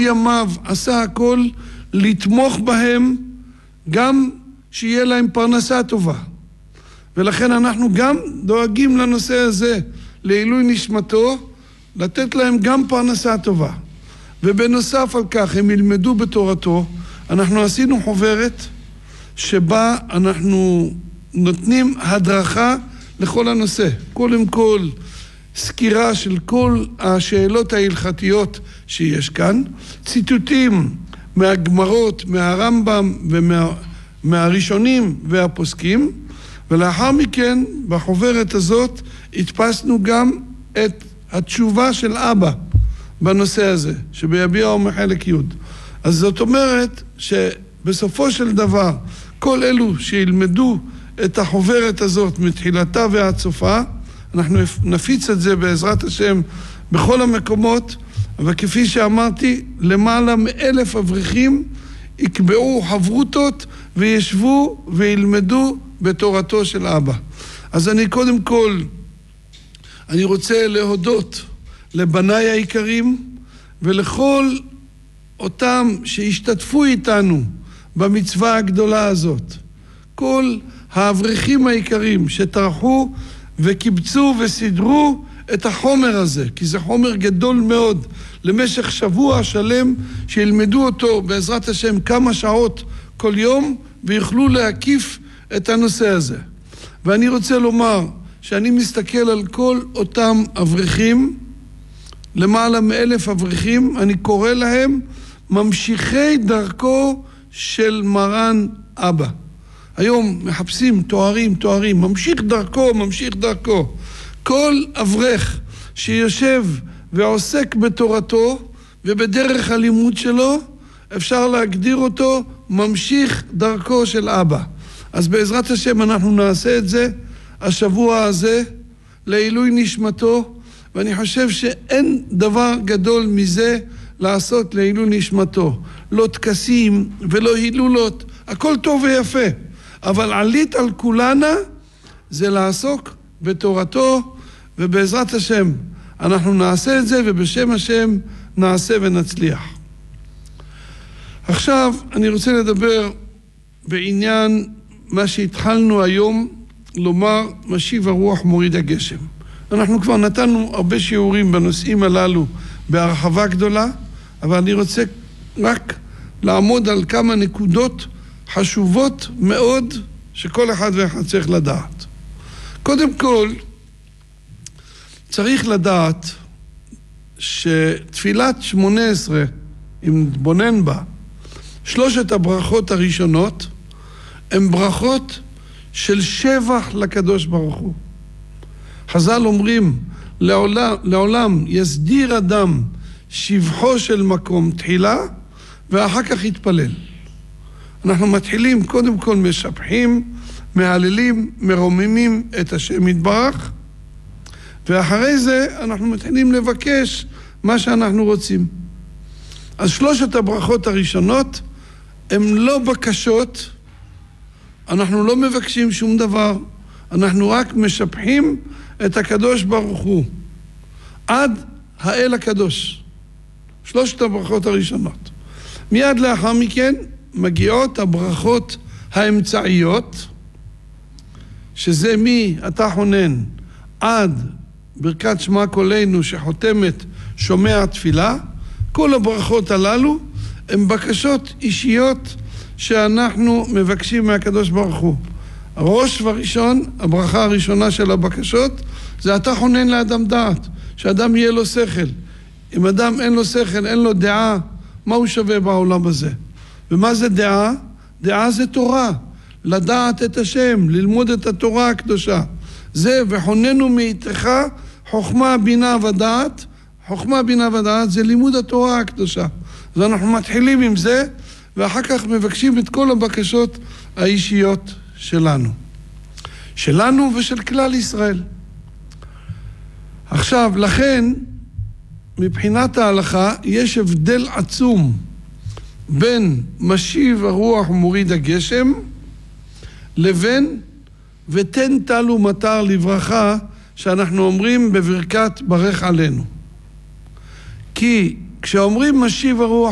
ימיו עשה הכל לתמוך בהם, גם שיהיה להם פרנסה טובה. ולכן אנחנו גם דואגים לנושא הזה, לעילוי נשמתו, לתת להם גם פרנסה טובה. ובנוסף על כך הם ילמדו בתורתו. אנחנו עשינו חוברת שבה אנחנו נותנים הדרכה לכל הנושא. קודם כל סקירה של כל השאלות ההלכתיות שיש כאן, ציטוטים מהגמרות, מהרמב"ם ומהראשונים והפוסקים, ולאחר מכן בחוברת הזאת הדפסנו גם את התשובה של אבא בנושא הזה, שביביע אומר חלק י'. אז זאת אומרת שבסופו של דבר כל אלו שילמדו את החוברת הזאת מתחילתה ועד סופה, אנחנו נפיץ את זה בעזרת השם בכל המקומות, וכפי שאמרתי, למעלה מ1,000 אברכים יקבעו חברותות וישבו וילמדו בתורתו של אבא. אז אני קודם כל, אני רוצה להודות לבניי היקרים ולכל אותם שהשתתפו איתנו במצווה הגדולה הזאת. כל האברכים היקרים שטרחו וקיבצו וסידרו את החומר הזה, כי זה חומר גדול מאוד, למשך שבוע שלם שילמדו אותו בעזרת השם כמה שעות כל יום, ויוכלו להקיף את הנושא הזה. ואני רוצה לומר שאני מסתכל על כל אותם אברכים, למעלה מ1,000 אברכים, אני קורא להם ממשיכי דרכו של מרן אבא. היום מחפשים תוארים, ממשיך דרכו. כל אברך שיושב ועוסק בתורתו ובדרך הלימוד שלו, אפשר להגדיר אותו ממשיך דרכו של אבא. אז בעזרת השם אנחנו נעשה את זה השבוע הזה לעילוי נשמתו, ואני חושב שאין דבר גדול מזה לעשות לעילוי נשמתו. לא טקסים ולא הילולות, הכל טוב ויפה, אבל עלית על כולנה זה לעסוק בתורתו, ובעזרת השם אנחנו נעשה את זה, ובשם השם נעשה ונצליח. עכשיו אני רוצה לדבר בעניין מה שהתחלנו היום לומר, משיב הרוח מוריד הגשם. אנחנו כבר נתנו הרבה שיעורים בנושאים הללו בהרחבה גדולה, אבל אני רוצה רק לעמוד על כמה נקודות חשובות מאוד שכל אחד ואחד צריך לדעת. קודם כל, צריך לדעת שתפילת 18, אם נתבונן בה, 3 הברכות הראשונות הן ברכות של שבח לקדוש ברוך הוא. חז"ל אומרים, לעולם יסדיר אדם שבחו של מקום תחילה, ואחר כך יתפלל. אנחנו מתחילים קודם כל משבחים, מהללים, מרוממים את השם יתברך, ואחרי זה אנחנו מתחילים לבקש מה שאנחנו רוצים. אז 3 הברכות הראשונות הן לא בקשות, אנחנו לא מבקשים שום דבר, אנחנו רק משבחים את הקדוש ברוך הוא עד האל הקדוש. 3 הברכות הראשונות. מיד לאחר מכן מגיעות הברכות האמצעיות, שזה אתה חונן עד ברכת שמע קולנו שחותמת שומע תפילה. כל הברכות הללו הן בקשות אישיות שאנחנו מבקשים מהקדוש ברוך הוא. ראש וראשון, הברכה הראשונה של הבקשות, זה אתה חונן לאדם דעת, שאדם יהיה לו שכל. אם אדם אין לו שכל, אין לו דעה, מה הוא שווה בעולם הזה? ומה זה דעה? דעה זה תורה, לדעת את השם, ללמוד את התורה הקדושה. זה וחוננו מאיתך חוכמה, בינה ודעת. חוכמה, בינה ודעת זה לימוד התורה הקדושה. אז אנחנו מתחילים עם זה, ואחר כך מבקשים את כל הבקשות האישיות שלנו ושל כלל ישראל. עכשיו, לכן, מבחינת ההלכה, יש הבדל עצום בין משיב הרוח ומוריד הגשם, לבין ותן טל ומטר לברכה, שאנחנו אומרים בברכת ברך עלינו. כי כשאומרים משיב הרוח